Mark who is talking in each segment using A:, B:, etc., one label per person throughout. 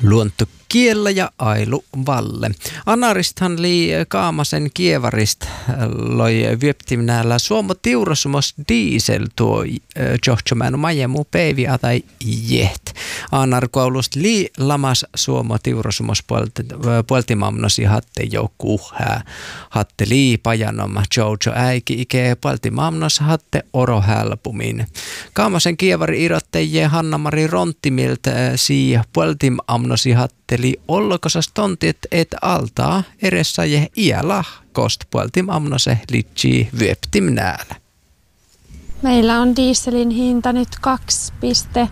A: Luontokiellä ja Ailu Valle. Anaristhan lii Kaamasen kievarist loi vyöptimnäällä Suomo tiurasumos diesel tuo johtomänu majemu päivi atai jeht. Anarkoulusta lii lamas Suomo tiurasumos puoltimamnosi hatte joukkuhää. Hatte lii pajanoma Jojo äiki ike puoltimamnos hatte oro hälpumin. Kaamasen kievari irotteje Hanna-Mari Ronttimiltä puoltimamnosi hatteli ollokosas tontit et altaa edessä je iäla kost puoltim amnose litsi vyöptimnäällä.
B: Meillä on dieselin hinta nyt 2,79,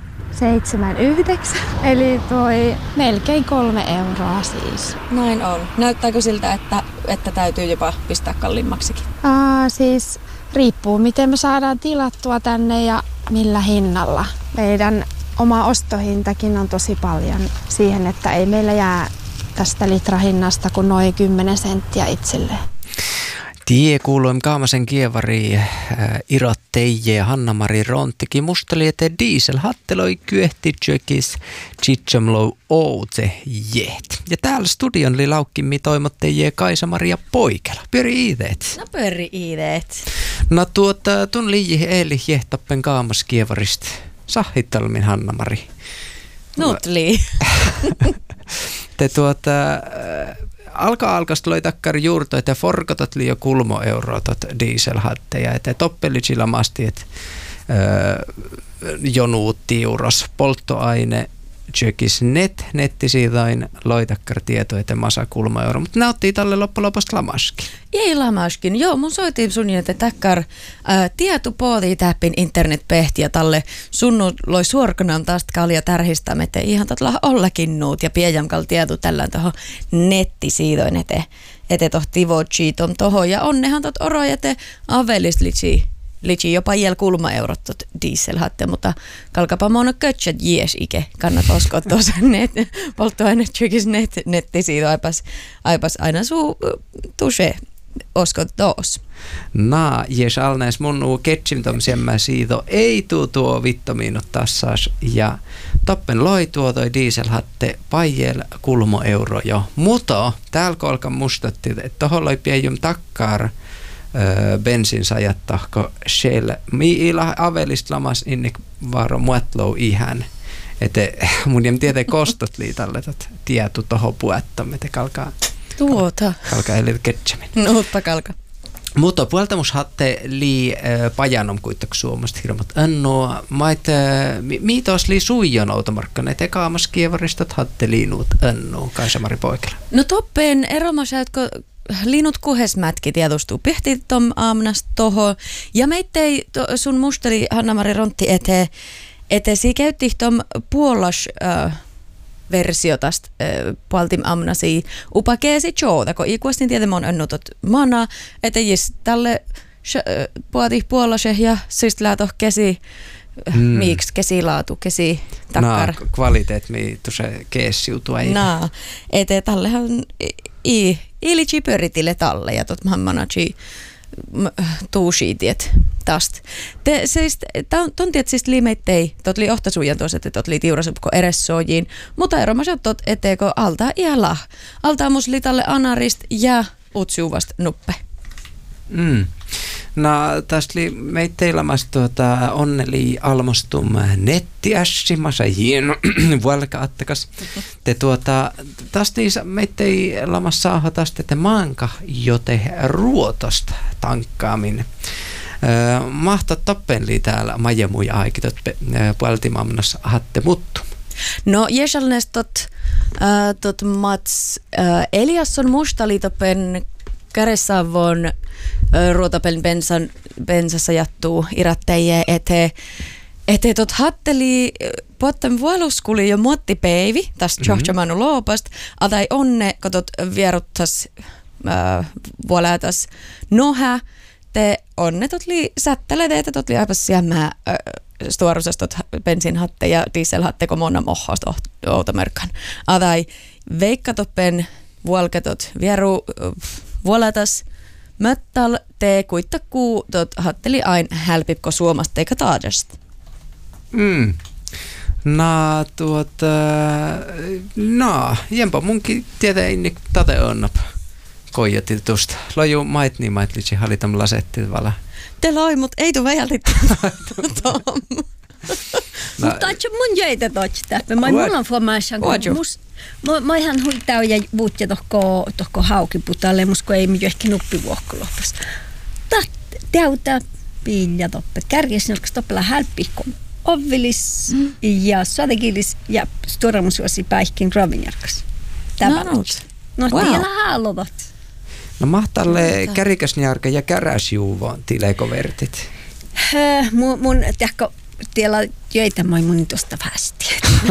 B: eli toi melkein 3 euroa siis.
C: Näin on. Näyttääkö siltä, että täytyy jopa pistää kalliimmaksikin?
B: Siis riippuu miten me saadaan tilattua tänne ja millä hinnalla. Meidän oma ostohintakin on tosi paljon siihen, että ei meillä jää tästä litrahinnasta kuin noin 10 senttiä itselleen.
A: Tie kuuluim Kaamasen kievari irotteije Hanna-Mari Ronttikin musteli, että diesel hatteloi kyehtijökis chitsomlou oute jeht. Ja täällä studion li laukkimmi toimotteije Kaisa-Maria Poikela. Pyöri iideet.
C: No pyöri iideet.
A: No tun liiji eeli jehtappen Kaamas kievarista. Sahittalmin Hanna-Mari.
C: Nutli.
A: Te alkast loi takkar juurto, että forkotot li jo kulmoeurotot dieselhatteja, että toppelitsilla masti, että jonuutti euros polttoaine tjökis nettisidain loi takkar tieto, että masa kulmoeuro, mutta näytti tälle loppujen lamaskin.
C: Ei lamaskin. Joo, mun soitiin sun, että takkar tietu pooti täppin internetpehtiä talle sunnu loi suorkanan taasta kalja tärhistämme, että ihan totla ollakin nuut ja piejamkal tietu tällään tohon nettisiidoin, että tohti voitsiiton tohon ja onnehan tot oroja, että avelis litsi jopa jäl kulmaeurot tot dieselhatte, mutta kalkapa mono kötsät jees ike. Kannat uskoa tuossa polttoaine tjykis nettisiido aipas aina suu tuse uskot tuos.
A: Jes alnees mun ketsimtom siemmä siido ei tuo vittomiinut tassas ja toppen loi toi dieselhatte pajel kulmoeuro jo. Mutta täällä kolkan mustatti, että tohon loi piejum takkar bensinsajattahko Shell. Miila avelist lamas innik varo muetlou ihan. Että mun jem tiedä kostot liitalle tietu toho puettamme, että kalkaa eli ketsämin.
C: Nuutta kalka.
A: Mutta puoltamus hatte lii pajanom kuitenkin suomasta hirmat annoa. Miitos lii suijon automarkkana, että Kaamas kievaristot hatte liinuut annoa, Kaisa-Mari Poikela.
C: No toppen eromasäytkö liinut kuhesmätki tietustuu pihti tom aamnas toho. Ja meittei sun musteli Hanna-Mari Rontti ete si käytti tom puolas versio tästä puoltim amnasi upakeesi joota, kun ikuasti tietämä on önnutot mana, että jos tälle puolase ja siis lähtö kesi miksi kesilaatu, kesi takkar.
A: Kvaliteet, miitu se keessiutua.
C: Että tällehän ilitsi pyöritille talle ja tot manatsi tuusiitiet tästä. Ton tiet siis liimeittei, tot li ohtasuujan tuossa, että tot li tiurasupko eressojiin, mutta eromasat tot etteekö altaa iällä. Altaa mus litalle anarist ja utsiuvast nuppe.
A: No tästä li meitteillämäs onneli almostum nettiässimassa hieno vuolkaattakas. Te tästä meitteilämäs saada tästä, että maanka jote ruotosta tankkaamin. Mahtaa toppen täällä majemuja aikitot puoltimamnas hatte muttu.
C: No jesalnes tot mats Eliasson mustaliitopen käressävon ruotapelin bensassa jattuu iratteje, ete tot hatteli puotten vuoluskuli jo muottipäivi tästä johtamanu loopast, atai onne, kun tot vieruttas vuolätas nohä, te onne tot li sätteleet, että tot li aipas siemmää stuarusas tot bensinhatte ja dieselhatte, kun monna mohhosta outomerkan. Atai veikka toppen vuolkatot vieru vuolätas möttal te kuittakuu tot hatteli ain hälpipko suomasta eikä taadesta.
A: Jempa munkin tietää inni tate onnap koijati tuosta. Loju maitni maitlitsi halitam lasetti vala.
C: Te loi, mut ei tuu väjälti.
D: Mutta mun jäitä toista. Mä mulla on formation. Mä ihan huitaa ja vuutja tohko haukiputalle, musko ei mikä ehkä nuppivuokkoloppas. Täytää pilja toppe. Kärjessä nolkas toppela hälppikko. Ovilis ja sadekilis ja storamusuosi päihkin ravinjarkas. Tämä on. No tiellä haluvat.
A: No mahtalle kärikäsnjarka ja käräsjuuvoon tilekovertit.
D: Mun tehko tiellä jöitä moi mun tosta västi.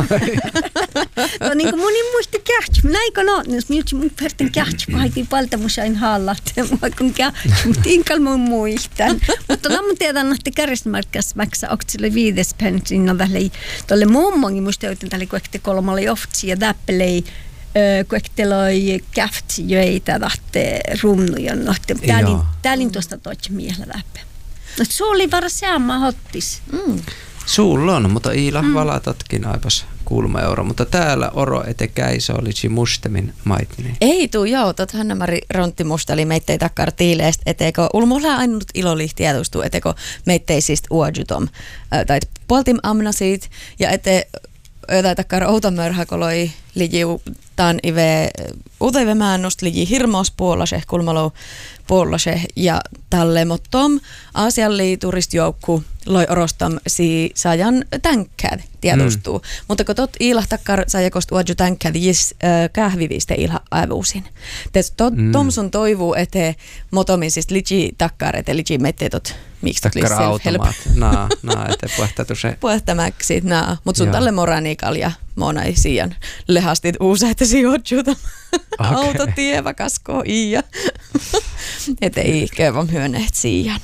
D: No niinku mun ei muista kähtsä. Näikö no, jos minulta mun perten kähtsä, kun haitiin paltamusain hallat. Mua kun kähtsä, mutta inkal mun muistan. Mutta mun tiedän, että kärjesmarkkas maksaa oksille 5 pensin. Tolle mummongi muista joten tälle kuekte kolmalle johtsi ja täppelei. Kuekteloi kähtsi jöitä tahte rumnuja. Täälin tuosta toitsi miehellä läpi. No se oli vara sama hottis.
A: Sulla on, mutta Iila valatatkin aipas kulma euro, mutta täällä oro etekäisä olisi mustemin maitni.
C: Ei tuu joo, tot Hanna-Mari Rontti musteli meittei takkar tiileest, eteko ulmulla ainut iloli tietustuu, eteko meittei siis uojutom. Tai puoltim amnasit ja ete jotain takkar outamörhäkoloi lijiu tan ive utaive mäännost liji hirmos puolase kulmalo puolase ja talle mottom Aasialli turistjoukku loi orostam si sajan tänkkäd tiedostuu. Mutta kun tot Iila takkar sajakost uodju tänkkäd jis kähviviste Iila aivuusin. Tomson toivuu ete motomin siis liji takkar ete liji metteetot miksi tot
A: takkar automaat. Ete puhtatus.
C: Puhtamäksit mut sun talle moranikal ja monai siian lehastit uusaita sijoitjuuta. Autotieva kasko iia. Että ei kevon hyöneet siian.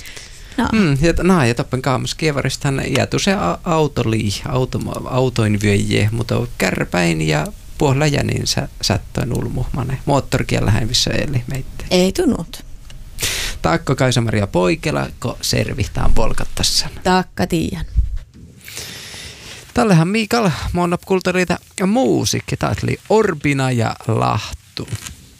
A: Ja toppen kaamas kievaristahan jääty se autoin vyöjie, mutta kärpäin ja puolella jänin sättöin ulmuhmane. Moottorikielä häivissä eli meitä.
C: Ei tunnut.
A: Taakko Kaisa-Maria Poikela, kun servitään polkattaessa.
C: Taakka tiiän.
A: Tällehän Miikal, Monnap kulttuuriita ja musiikki, tämä oli Orbina ja Lahtu.